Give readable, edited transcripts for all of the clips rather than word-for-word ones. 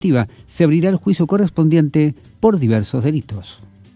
se abrirá el juicio correspondiente por diversos delitos.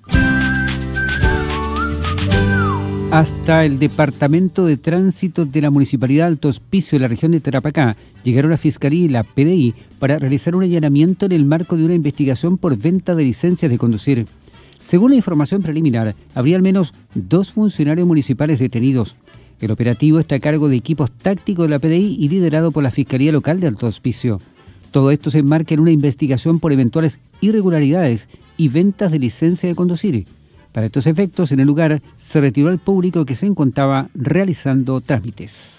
Hasta el Departamento de Tránsito de la Municipalidad de Alto Hospicio de la región de Tarapacá llegaron la Fiscalía y la PDI para realizar un allanamiento en el marco de una investigación por venta de licencias de conducir. Según la información preliminar, habría al menos 2 funcionarios municipales detenidos. El operativo está a cargo de equipos tácticos de la PDI y liderado por la Fiscalía Local de Alto Hospicio. Todo esto se enmarca en una investigación por eventuales irregularidades y ventas de licencia de conducir. Para estos efectos, en el lugar se retiró al público que se encontraba realizando trámites.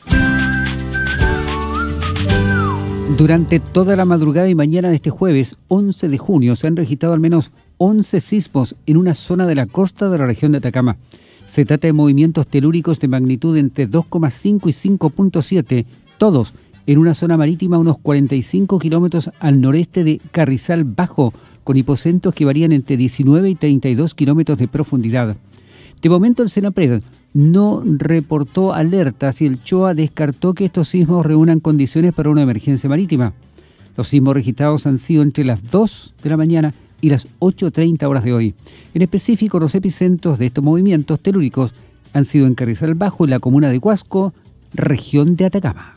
Durante toda la madrugada y mañana de este jueves 11 de junio se han registrado al menos 11 sismos en una zona de la costa de la región de Atacama. Se trata de movimientos telúricos de magnitud entre 2,5 y 5,7, todos en una zona marítima a unos 45 kilómetros al noreste de Carrizal Bajo, con hipocentros que varían entre 19 y 32 kilómetros de profundidad. De momento el Senapred no reportó alertas y el CHOA descartó que estos sismos reúnan condiciones para una emergencia marítima. Los sismos registrados han sido entre las 2 de la mañana y las 8:30 horas de hoy. En específico, los epicentros de estos movimientos telúricos han sido en Carrizal Bajo, en la comuna de Huasco, región de Atacama.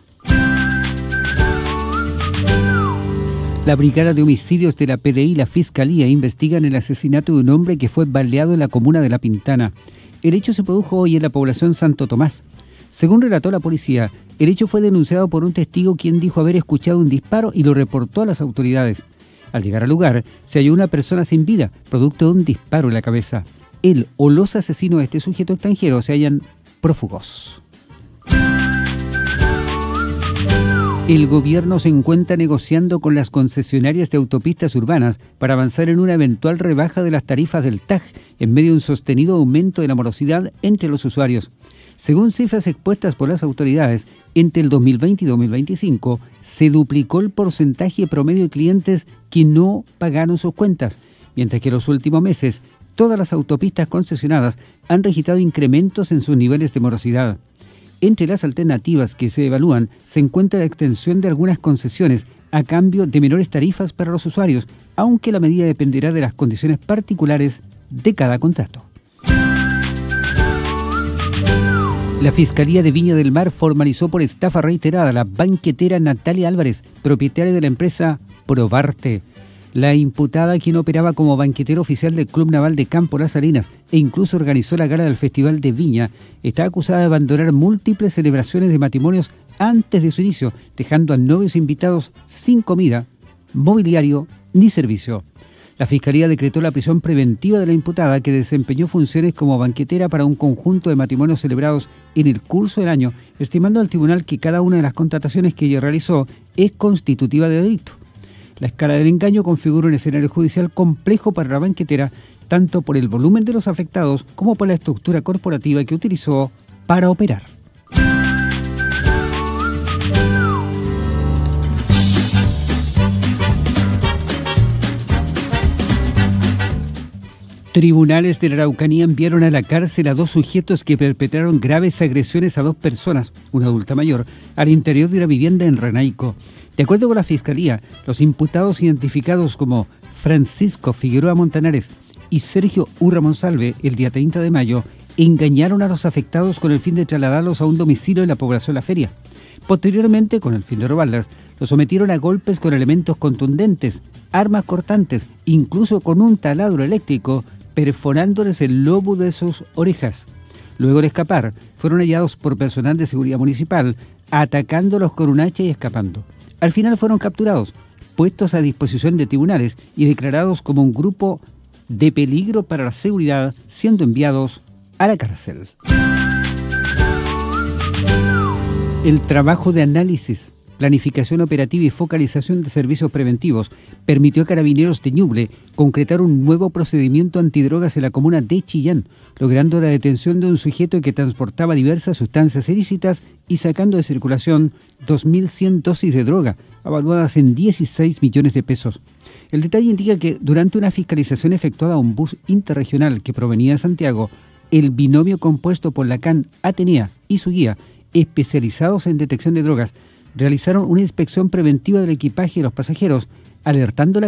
La Brigada de Homicidios de la PDI y la Fiscalía investigan el asesinato de un hombre que fue baleado en la comuna de La Pintana. El hecho se produjo hoy en la población Santo Tomás. Según relató la policía, el hecho fue denunciado por un testigo quien dijo haber escuchado un disparo y lo reportó a las autoridades. Al llegar al lugar, se halló una persona sin vida, producto de un disparo en la cabeza. Él o los asesinos de este sujeto extranjero se hallan prófugos. El gobierno se encuentra negociando con las concesionarias de autopistas urbanas para avanzar en una eventual rebaja de las tarifas del TAG en medio de un sostenido aumento de la morosidad entre los usuarios. Según cifras expuestas por las autoridades, entre el 2020 y 2025 se duplicó el porcentaje promedio de clientes que no pagaron sus cuentas, mientras que en los últimos meses todas las autopistas concesionadas han registrado incrementos en sus niveles de morosidad. Entre las alternativas que se evalúan se encuentra la extensión de algunas concesiones a cambio de menores tarifas para los usuarios, aunque la medida dependerá de las condiciones particulares de cada contrato. La Fiscalía de Viña del Mar formalizó por estafa reiterada a la banquetera Natalia Álvarez, propietaria de la empresa Probarte. La imputada, quien operaba como banquetero oficial del Club Naval de Campo Las Arenas e incluso organizó la gala del Festival de Viña, está acusada de abandonar múltiples celebraciones de matrimonios antes de su inicio, dejando a novios invitados sin comida, mobiliario ni servicio. La Fiscalía decretó la prisión preventiva de la imputada, que desempeñó funciones como banquetera para un conjunto de matrimonios celebrados en el curso del año, estimando al tribunal que cada una de las contrataciones que ella realizó es constitutiva de delito. La escala del engaño configura un escenario judicial complejo para la banquetera, tanto por el volumen de los afectados como por la estructura corporativa que utilizó para operar. Tribunales de la Araucanía enviaron a la cárcel a 2 sujetos que perpetraron graves agresiones a 2 personas, una adulta mayor, al interior de una vivienda en Renaico. De acuerdo con la Fiscalía, los imputados identificados como Francisco Figueroa Montanares y Sergio Urra Monsalve el día 30 de mayo engañaron a los afectados con el fin de trasladarlos a un domicilio en la población La Feria. Posteriormente, con el fin de robarlas, los sometieron a golpes con elementos contundentes, armas cortantes, incluso con un taladro eléctrico, perforándoles el lobo de sus orejas. Luego de escapar, fueron hallados por personal de seguridad municipal, atacándolos con un hacha y escapando. Al final fueron capturados, puestos a disposición de tribunales y declarados como un grupo de peligro para la seguridad, siendo enviados a la cárcel. El trabajo de análisis, planificación operativa y focalización de servicios preventivos permitió a Carabineros de Ñuble concretar un nuevo procedimiento antidrogas en la comuna de Chillán, logrando la detención de un sujeto que transportaba diversas sustancias ilícitas y sacando de circulación 2.100 dosis de droga, evaluadas en 16 millones de pesos. El detalle indica que durante una fiscalización efectuada a un bus interregional que provenía de Santiago, el binomio compuesto por Lacan, Atenea y su guía, especializados en detección de drogas, realizaron una inspección preventiva del equipaje de los pasajeros, alertando a la